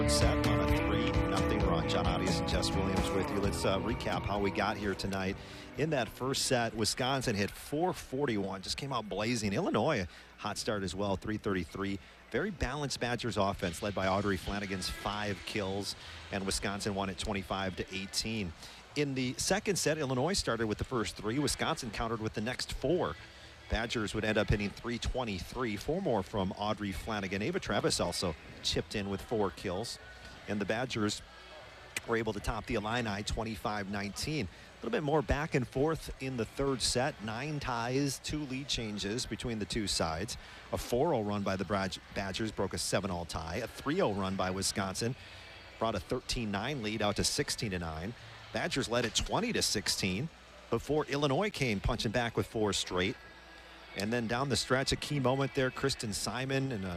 Set on a 3-0 run. John Audius and Jess Williams with you. Let's recap how we got here tonight. In that first set, Wisconsin hit 441, just came out blazing. Illinois, hot start as well, 333. Very balanced Badgers offense led by Audrey Flanagan's 5 kills, and Wisconsin won it 25-18. In the second set, Illinois started with the first 3. Wisconsin countered with the next 4. Badgers would end up hitting 323, 4 more from Audrey Flanagan. Ava Travis also chipped in with 4 kills. And the Badgers were able to top the Illini 25-19. A little bit more back and forth in the third set. 9 ties, 2 lead changes between the two sides. A 4-0 run by the Badgers broke a 7-all tie. A 3-0 run by Wisconsin brought a 13-9 lead out to 16-9. Badgers led at 20-16 before Illinois came punching back with 4 straight. And then down the stretch, a key moment there, Kristen Simon and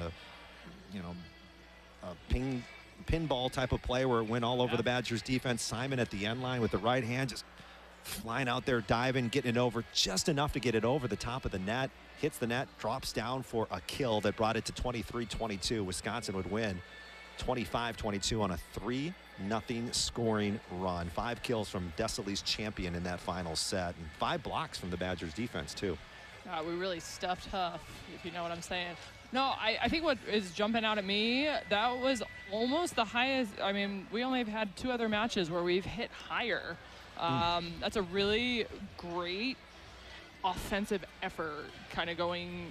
a pinball type of play where it went all over the Badgers defense. Simon at the end line with the right hand, just flying out there, diving, getting it over just enough to get it over the top of the net. Hits the net, drops down for a kill that brought it to 23-22. Wisconsin would win 25-22 on a 3-0 scoring run. 5 kills from Desilee's champion in that final set, and 5 blocks from the Badgers defense too. We really stuffed Huff, if you know what I'm saying. No, I think what is jumping out at me, that was almost the highest. I mean, we only have had 2 other matches where we've hit higher. That's a really great offensive effort kind of going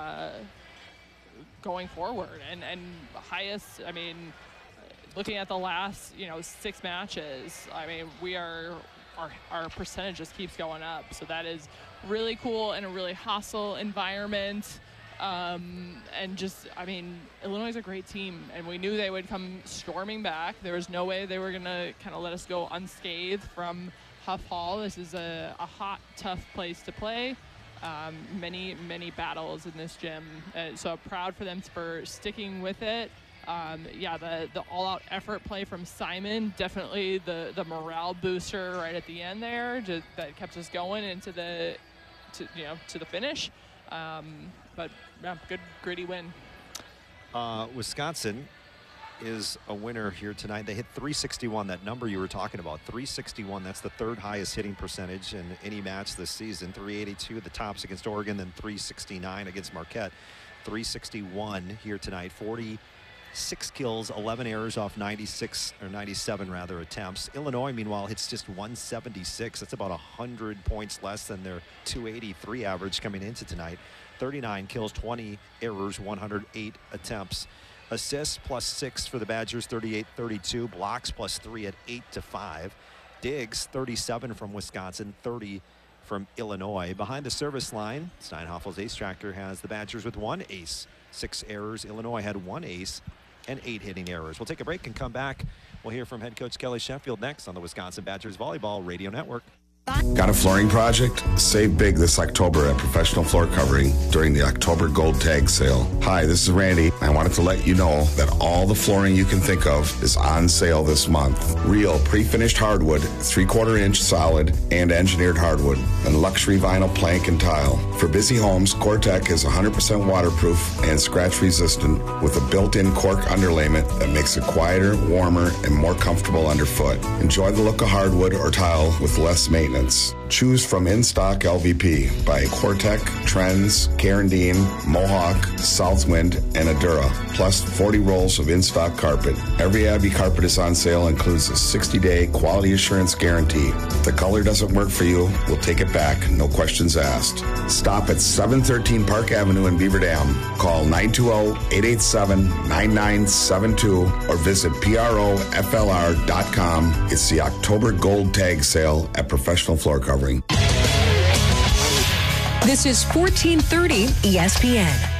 forward. And highest, I mean, looking at the last, 6 matches, I mean, our percentage just keeps going up. So that is really cool in a really hostile environment. And just, I mean, Illinois is a great team, and we knew they would come storming back. There was no way they were going to kind of let us go unscathed from Huff Hall. This is a hot, tough place to play. Many, many battles in this gym. So proud for them for sticking with it. The all-out effort play from Simon, definitely the morale booster right at the end there, that kept us going into the finish. But yeah, good gritty win. Wisconsin is a winner here tonight. They hit 361, that number you were talking about, 361. That's the 3rd highest hitting percentage in any match this season. 382 the tops against Oregon, then 369 against Marquette. 361 here tonight. 46 kills, 11 errors off 97 attempts. Illinois, meanwhile, hits just 176. That's about 100 points less than their 283 average coming into tonight. 39 kills, 20 errors, 108 attempts. Assists +6 for the Badgers, 38-32. Blocks +3 at 8-5. Digs, 37 from Wisconsin, 30 from Illinois. Behind the service line, Steinhoffel's ace tractor has the Badgers with 1 ace, 6 errors. Illinois had 1 ace and 8 hitting errors. We'll take a break and come back. We'll hear from head coach Kelly Sheffield next on the Wisconsin Badgers Volleyball Radio Network. Got a flooring project? Save big this October at Professional Floor Covering during the October Gold Tag Sale. Hi, this is Randy. I wanted to let you know that all the flooring you can think of is on sale this month. Real pre-finished hardwood, 3/4 inch solid, and engineered hardwood, and luxury vinyl plank and tile. For busy homes, CoreTech is 100% waterproof and scratch resistant with a built-in cork underlayment that makes it quieter, warmer, and more comfortable underfoot. Enjoy the look of hardwood or tile with less maintenance. Choose from in-stock LVP by CoreTech, Trends, Carandine, Mohawk, Southwind, and Adura, plus 40 rolls of in-stock carpet. Every Abbey carpet is on sale and includes a 60-day quality assurance guarantee. If the color doesn't work for you, we'll take it back, no questions asked. Stop at 713 Park Avenue in Beaver Dam. Call 920-887-9972 or visit PROFLR.com. It's the October Gold Tag Sale at Professional Floor Covering. This is 1430 ESPN.